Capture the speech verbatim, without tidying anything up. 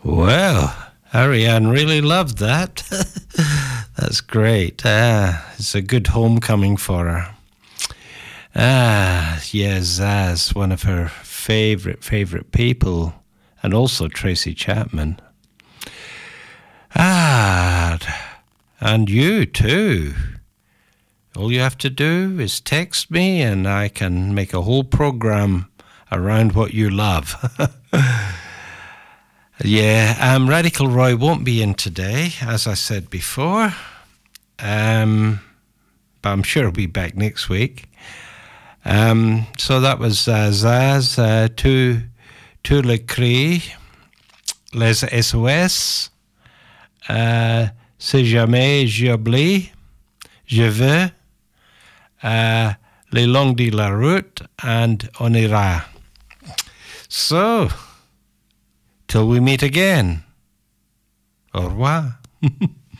Well, Ariane really loved that. That's great. Ah, it's a good homecoming for her. Ah, yes, Zaz, one of her favorite, favorite people, and also Tracy Chapman. Ah, and you too. All you have to do is text me and I can make a whole program around what you love. Yeah, um, Radical Roy won't be in today, as I said before. Um, but I'm sure he'll be back next week. Um, so that was uh, Zaz, uh, tout, tout le cri, les S O S, uh, si jamais j'oublie, je veux, uh, les longs de la route, and on ira. So, till we meet again. Au revoir.